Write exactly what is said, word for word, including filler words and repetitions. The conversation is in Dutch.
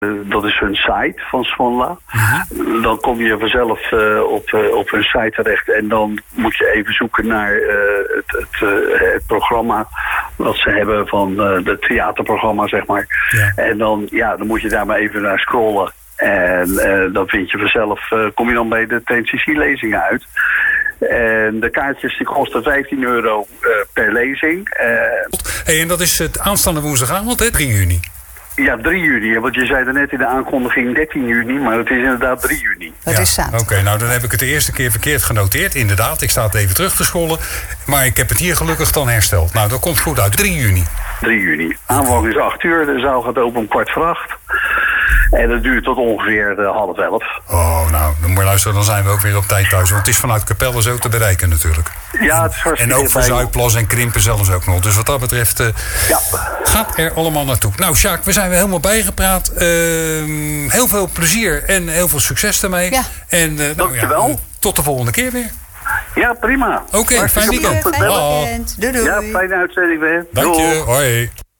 Dat is hun site van Swanla. Uh-huh. Dan kom je vanzelf uh, op, uh, op hun site terecht. En dan moet je even zoeken naar uh, het, het, uh, het programma wat ze hebben van uh, het theaterprogramma, zeg maar. Ja. En dan, ja, dan moet je daar maar even naar scrollen. En uh, dan vind je vanzelf, uh, kom je dan bij de T N C C-lezingen uit. En de kaartjes die kosten vijftien euro uh, per lezing. Uh, hey, en dat is het aanstaande woensdagavond, hè? drie juni. Ja, drie juni. Want je zei er net in de aankondiging dertien juni, maar het is inderdaad drie juni. Dat ja. is zaterdag. Oké, okay, nou dan heb ik het de eerste keer verkeerd genoteerd. Inderdaad, ik sta het even terug te scrollen. Maar ik heb het hier gelukkig dan hersteld. Nou, dat komt goed uit. drie juni. drie juni. Aanvang is acht uur. De zaal gaat open om kwart voor acht. En dat duurt tot ongeveer uh, half elf. Oh, nou, dan moet je luisteren, dan zijn we ook weer op tijd thuis. Want het is vanuit Capelle zo te bereiken natuurlijk. Ja, het is hartstikke. En ook voor Zuidplas en Krimpen zelfs ook nog. Dus wat dat betreft uh, ja. gaat er allemaal naartoe. Nou, Sjaak, we zijn weer helemaal bijgepraat. Uh, heel veel plezier en heel veel succes ermee. Ja. En, uh, nou, dankjewel. Ja, tot de volgende keer weer. Ja, prima. Oké, okay, fijn weekend. Fijn weekend. Doei, doei. Ja, fijne uitzending weer. Dank je. Hoi.